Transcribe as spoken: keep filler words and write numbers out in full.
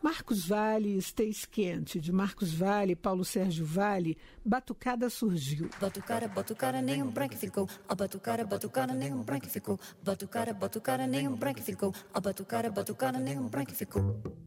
Marcos Valle, Stacy Kent, de Marcos Valle, Paulo Sérgio Valle, Batucada surgiu. Batucada, batucada, nenhum branco ficou. A batucada, batucada, nenhum branco ficou. Batucada, batucada, nenhum branco ficou. A batucada, batucada, nenhum branco ficou.